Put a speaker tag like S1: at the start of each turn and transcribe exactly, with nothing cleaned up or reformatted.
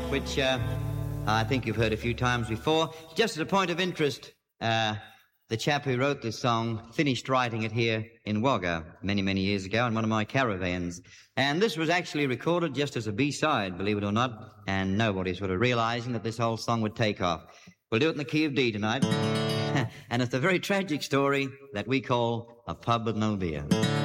S1: which uh, I think you've heard a few times before. Just as a point of interest, uh, the chap who wrote this song finished writing it here in Wagga many, many years ago in one of my caravans. And this was actually recorded just as a B-side, believe it or not, and nobody's sort of realizing that this whole song would take off. We'll do it in the key of D tonight. And it's a very tragic story that we call A Pub With No Beer.